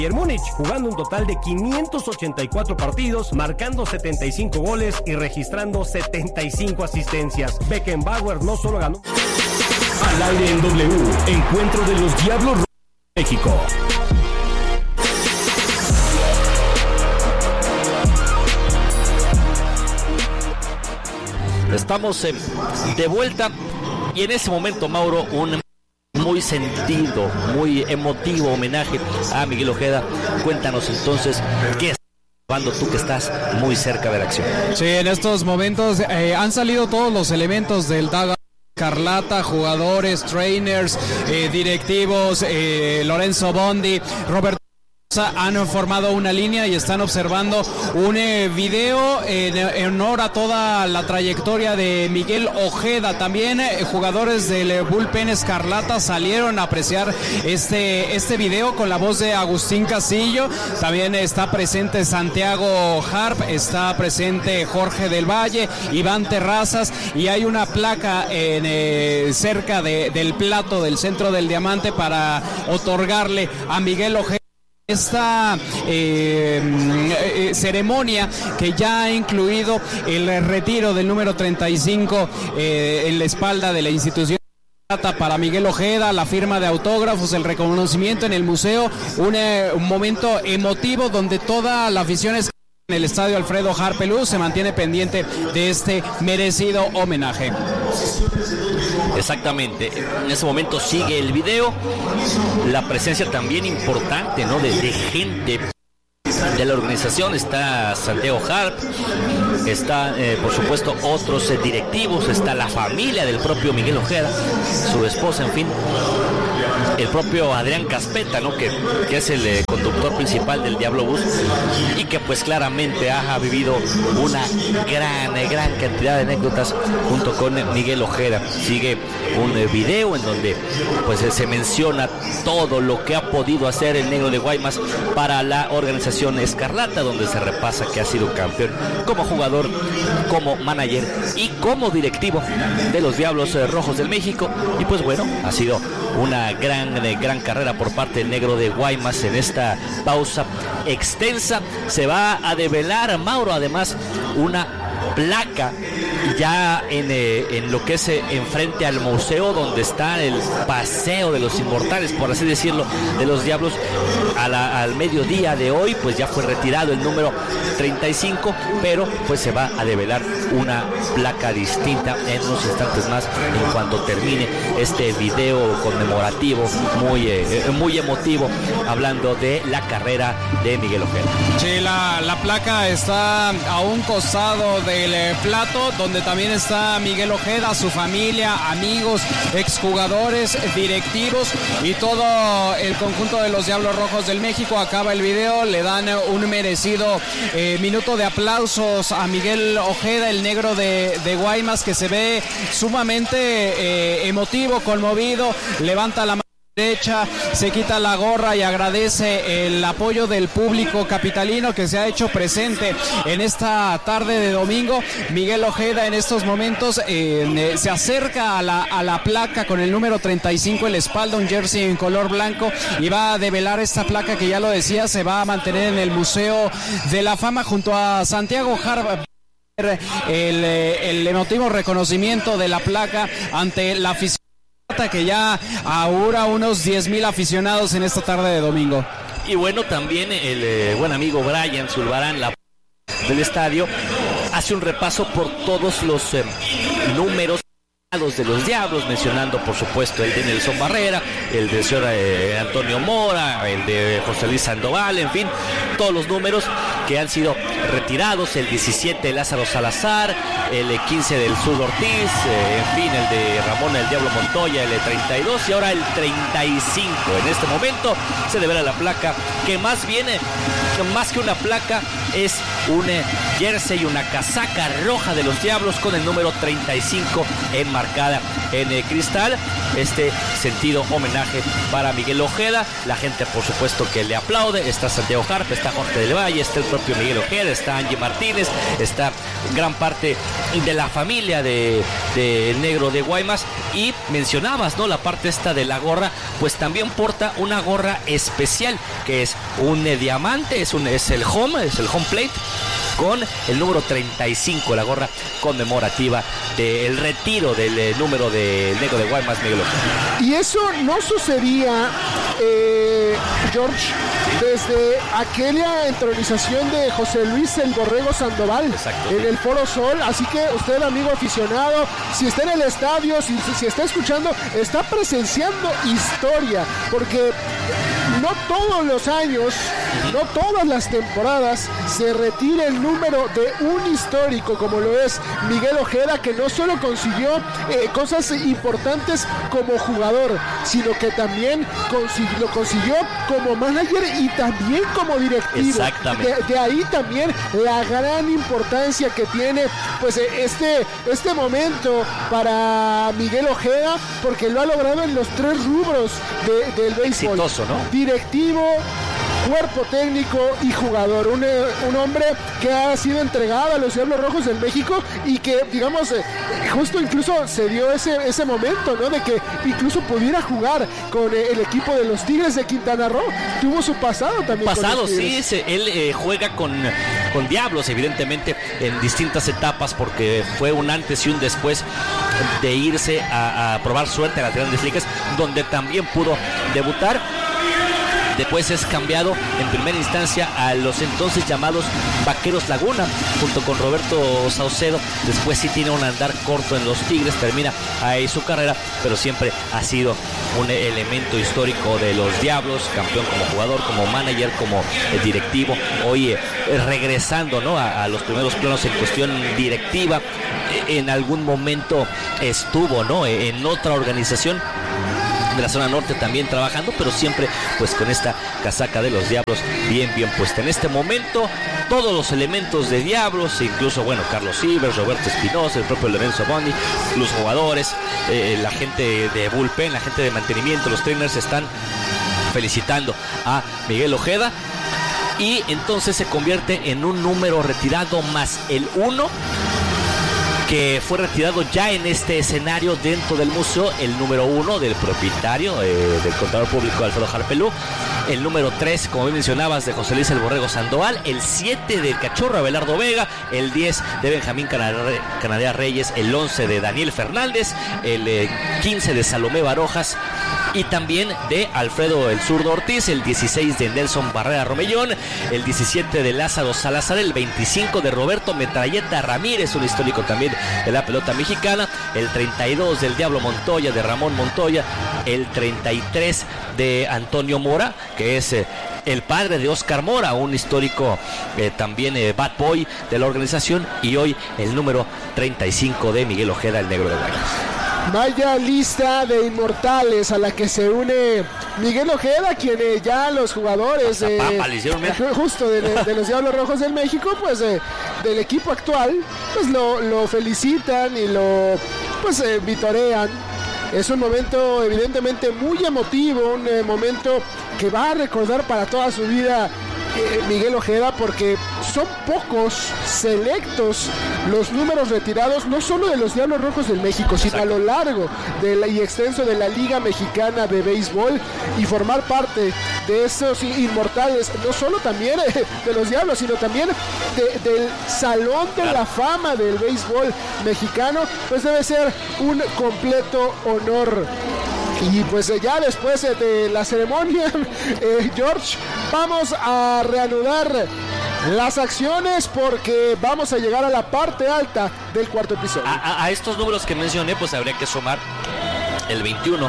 Bayern Múnich, jugando un total de 584 partidos, marcando 75 goles y registrando 75 asistencias. Beckenbauer no solo ganó... Al aire en W, encuentro de los Diablos Rojos de México. Estamos de vuelta y en ese momento, Mauro, un muy sentido, muy emotivo homenaje a Miguel Ojeda. Cuéntanos entonces qué estás observando tú que estás muy cerca de la acción. Sí, en estos momentos han salido todos los elementos del Daga Escarlata, jugadores, trainers, directivos, Lorenzo Bondi, Roberto. Han formado una línea y están observando un video en honor a toda la trayectoria de Miguel Ojeda. También jugadores del Bullpen Escarlata salieron a apreciar este video con la voz de Agustín Castillo. También está presente Santiago Harp, está presente Jorge del Valle, Iván Terrazas, y hay una placa cerca del plato del centro del diamante para otorgarle a Miguel Ojeda esta ceremonia que ya ha incluido el retiro del número 35 en la espalda de la institución para Miguel Ojeda, la firma de autógrafos, el reconocimiento en el museo, un momento emotivo donde toda la afición en el estadio Alfredo Harpelú se mantiene pendiente de este merecido homenaje. Exactamente, en ese momento sigue el video, la presencia también importante, ¿no? de gente de la organización. Está Santiago Harp, está por supuesto otros directivos, está la familia del propio Miguel Ojeda, su esposa, en fin, el propio Adrián Caspeta, ¿no? que es el conductor principal del Diablo Bus y que pues claramente ha vivido una gran cantidad de anécdotas junto con Miguel Ojeda. Sigue un video en donde pues se menciona todo lo que ha podido hacer el Negro de Guaymas para la organización Escarlata, donde se repasa que ha sido campeón como jugador, como manager y como directivo de los Diablos Rojos del México. Y pues bueno, ha sido una gran carrera por parte del Negro de Guaymas. En esta pausa extensa se va a develar, Mauro, además una placa ya en lo que es enfrente al museo, donde está el paseo de los inmortales, por así decirlo, de los Diablos. Al mediodía de hoy pues ya fue retirado el número 35, pero pues se va a develar una placa distinta en unos instantes más, en cuanto termine este video conmemorativo muy emotivo, hablando de la carrera de Miguel Ojeda. Sí, la placa está a un costado del plato, donde también está Miguel Ojeda, su familia, amigos, exjugadores, directivos y todo el conjunto de los Diablos Rojos del México. Acaba el video, le dan un merecido minuto de aplausos a Miguel Ojeda, el Negro de Guaymas, que se ve sumamente emotivo, conmovido, levanta la mano derecha, se quita la gorra y agradece el apoyo del público capitalino que se ha hecho presente en esta tarde de domingo. Miguel Ojeda en estos momentos se acerca a la placa con el número 35 en la espalda, un jersey en color blanco, y va a develar esta placa que, ya lo decía, se va a mantener en el Museo de la Fama junto a Santiago Harp. El emotivo reconocimiento de la placa ante la afición, que ya augura unos 10,000 aficionados en esta tarde de domingo. Y bueno, también el buen amigo Brian Zulbarán, del estadio, hace un repaso por todos los números de los Diablos, mencionando por supuesto el de Nelson Barrera, el de señor Antonio Mora, el de José Luis Sandoval, en fin, todos los números que han sido retirados, el 17 de Lázaro Salazar, el 15 del Sur Ortiz, en fin, el de Ramón el Diablo Montoya, el 32 y ahora el 35. En este momento se devela la placa, que más que una placa es un jersey, una casaca roja de los Diablos con el número 35 enmarcado marcada en cristal. Este sentido homenaje para Miguel Ojeda. La gente, por supuesto, que le aplaude. Está Santiago Harp, está Jorge del Valle, está el propio Miguel Ojeda, está Angie Martínez, está gran parte de la familia de Negro de Guaymas. Y mencionabas, ¿no?, la parte esta de la gorra, pues también porta una gorra especial que es un diamante, es el home plate con el número 35, la gorra conmemorativa del retiro del número del Negro de Guaymas, Miguel Ojeda. Y eso no sucedía, George, desde aquella entronización de José Luis el Borrego Sandoval. Exacto, en el Foro Sol. Así que usted, amigo aficionado, si está en el estadio, si está escuchando, está presenciando historia, porque no todos los años, no todas las temporadas se retira el número de un histórico como lo es Miguel Ojeda, que no solo consiguió cosas importantes como jugador, sino que también lo consiguió como manager y también como directivo. Exactamente. De ahí también la gran importancia que tiene pues este momento para Miguel Ojeda, porque lo ha logrado en los 3 rubros del béisbol. Exitoso, ¿no? Directivo, cuerpo técnico y jugador. Un hombre que ha sido entregado a los Diablos Rojos del México y que, digamos, justo incluso se dio ese momento, ¿no?, de que incluso pudiera jugar con el equipo de los Tigres de Quintana Roo. Tuvo su pasado también. Pasado, sí, él juega con Diablos, evidentemente, en distintas etapas, porque fue un antes y un después de irse a probar suerte a las Grandes Ligas, donde también pudo debutar. Después es cambiado en primera instancia a los entonces llamados Vaqueros Laguna, junto con Roberto Saucedo. Después sí tiene un andar corto en los Tigres, termina ahí su carrera, pero siempre ha sido un elemento histórico de los Diablos, campeón como jugador, como manager, como directivo. Hoy regresando, ¿no?, a los primeros planos en cuestión directiva. En algún momento estuvo, ¿no?, en otra organización de la zona norte también trabajando, pero siempre pues con esta casaca de los Diablos bien puesta. En este momento todos los elementos de Diablos, incluso, bueno, Carlos Ivers, Roberto Espinosa, el propio Lorenzo Bondi, los jugadores, la gente de bullpen, la gente de mantenimiento, los trainers están felicitando a Miguel Ojeda, y entonces se convierte en un número retirado más el 1, que fue retirado ya en este escenario dentro del museo, el número 1 del propietario, del contador público Alfredo Harpelú, el número 3, como bien mencionabas, de José Luis el Borrego Sandoval, el 7 del Cachorro Abelardo Vega, el 10 de Benjamín Canadea Reyes, el 11 de Daniel Fernández, el 15 de Salomé Barojas, y también de Alfredo el Zurdo Ortiz, el 16 de Nelson Barrera Romellón, el 17 de Lázaro Salazar, el 25 de Roberto Metralleta Ramírez, un histórico también de la pelota mexicana, el 32 del Diablo Montoya, de Ramón Montoya, el 33 de Antonio Mora, que es el padre de Oscar Mora, un histórico también bad boy de la organización, y hoy el número 35 de Miguel Ojeda, el Negro de Guaymas. Vaya lista de inmortales a la que se une Miguel Ojeda, quien ya los jugadores justo de los Diablos Rojos del México, pues del equipo actual, pues lo felicitan y lo pues vitorean. Es un momento evidentemente muy emotivo, un momento que va a recordar para toda su vida Miguel Ojeda, porque son pocos, selectos los números retirados, no solo de los Diablos Rojos del México, sino a lo largo y extenso de la Liga Mexicana de Béisbol, y formar parte de esos inmortales, no solo también de los Diablos, sino también del Salón de la Fama del béisbol mexicano, pues debe ser un completo honor. Y pues ya después de la ceremonia, George, vamos a reanudar las acciones, porque vamos a llegar a la parte alta del cuarto episodio. A estos números que mencioné, pues habría que sumar el 21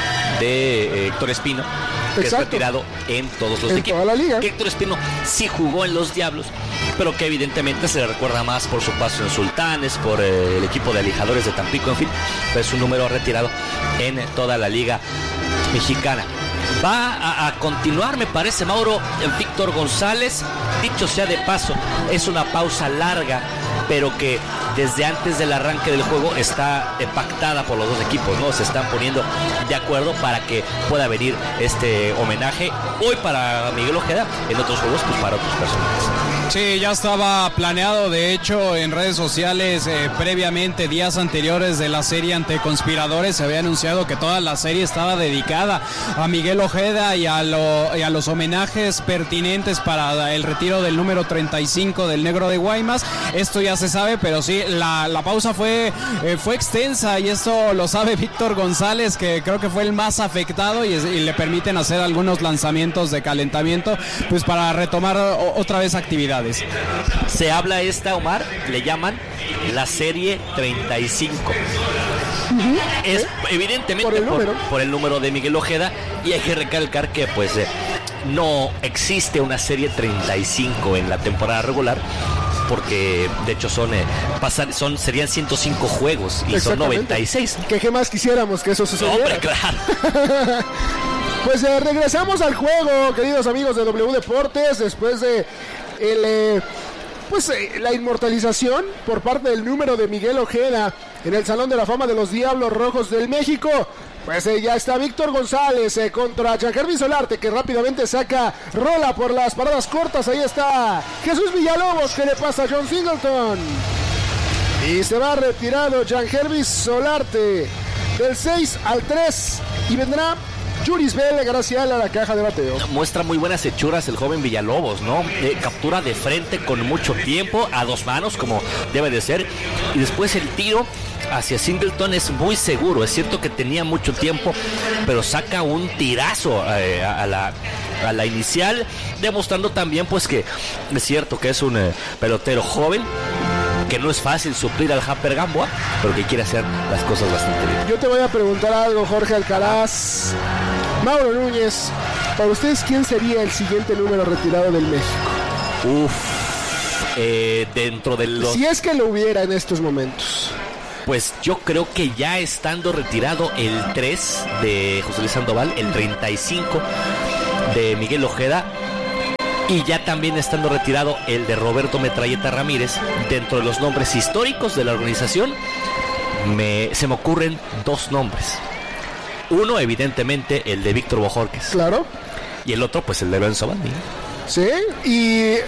de Héctor Espino, que es retirado en todos los equipos. Toda la liga. Que Héctor Espino sí jugó en los Diablos, pero que evidentemente se le recuerda más por su paso en Sultanes, por el equipo de Alijadores de Tampico, en fin, pues un número retirado en toda la liga mexicana. Va a continuar, me parece, Mauro, Víctor González. Dicho sea de paso, es una pausa larga pero que desde antes del arranque del juego está pactada por los dos equipos, ¿no? Se están poniendo de acuerdo para que pueda venir este homenaje hoy para Miguel Ojeda, en otros juegos pues para otros personajes. Sí, ya estaba planeado, de hecho en redes sociales previamente, días anteriores de la serie ante Conspiradores, se había anunciado que toda la serie estaba dedicada a Miguel Ojeda y a los homenajes pertinentes para el retiro del número 35 del Negro de Guaymas. Esto ya se sabe, pero sí, la pausa fue extensa, y esto lo sabe Víctor González, que creo que fue el más afectado, y le permiten hacer algunos lanzamientos de calentamiento pues para retomar otra vez actividades. Se habla Omar, le llaman la serie 35. Es evidentemente por el número de Miguel Ojeda, y hay que recalcar que pues no existe una serie 35 en la temporada regular, porque de hecho serían 105 juegos y son 96. ¿Qué más quisiéramos que eso sucediera? Hombre, claro. Pues regresamos al juego, queridos amigos de W Deportes, después de la inmortalización por parte del número de Miguel Ojeda en el Salón de la Fama de los Diablos Rojos del México. Pues ya está Víctor González contra Jean-Gervais Solarte, que rápidamente saca rola por las paradas cortas. Ahí está Jesús Villalobos, que le pasa a John Singleton. Y se va retirado Jean-Gervais Solarte del 6 al 3. Y vendrá Juris Bell Gracial a la caja de bateo. Muestra muy buenas hechuras el joven Villalobos, ¿no? Captura de frente con mucho tiempo, a dos manos, como debe de ser. Y después el tiro hacia Singleton es muy seguro. Es cierto que tenía mucho tiempo, pero saca un tirazo a la inicial, demostrando también pues que es cierto que es un pelotero joven, que no es fácil suplir al Japper Gamboa, pero que quiere hacer las cosas bastante bien. Yo te voy a preguntar algo, Jorge Alcaraz, Mauro Núñez, para ustedes, ¿quién sería el siguiente número retirado del México? Dentro de los... Si es que lo hubiera en estos momentos. Pues yo creo que ya estando retirado el 3 de José Luis Sandoval, el 35 de Miguel Ojeda, y ya también estando retirado el de Roberto Metralleta Ramírez, dentro de los nombres históricos de la organización, se me ocurren dos nombres. Uno, evidentemente, el de Víctor Bojorquez. Claro. Y el otro, pues el de Lorenzo Bandi. Sí, y